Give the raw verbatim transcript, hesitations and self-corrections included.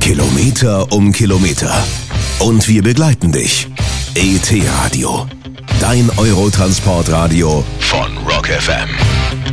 Kilometer um Kilometer. Und wir begleiten dich. E T Radio. Dein Eurotransportradio von Rock F M.